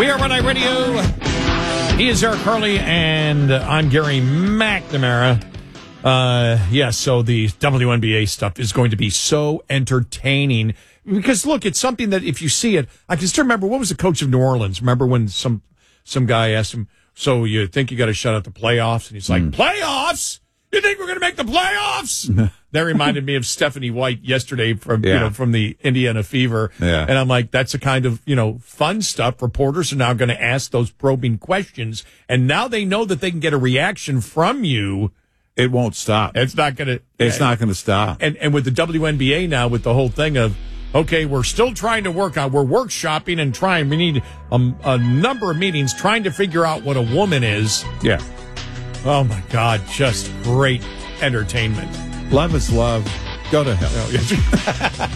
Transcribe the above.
We are One Night Radio. He is Eric Harley, and I'm Gary McNamara. So the WNBA stuff is going to be so entertaining. Because, look, it's something that if you see it, I can still remember, what was the coach of New Orleans? Remember when some guy asked him, so you think you got to shut out the playoffs? And he's like, playoffs? You think we're going to make the playoffs? That reminded me of Stephanie White yesterday from the Indiana Fever. Yeah. And I'm like, that's a kind of, fun stuff. Reporters are now going to ask those probing questions. And now they know that they can get a reaction from you. It won't stop. It's not going to stop. And with the WNBA now, with the whole thing of, okay, we're still trying to we're workshopping and trying. We need a number of meetings trying to figure out what a woman is. Yeah. Oh, my God. Just great entertainment. Love is love. Go to hell.